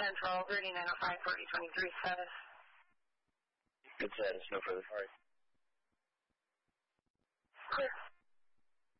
Central, 3905, 4023 status. Good status, no further. All right. Clear.